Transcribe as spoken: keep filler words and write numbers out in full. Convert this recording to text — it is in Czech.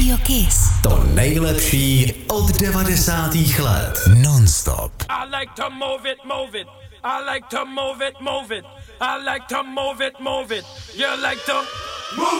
Radio Kiss. To nejlepší od devadesátých let. Non-stop. I like to move it, move it. I like to move it, move it. I like to move it, move it. You like to move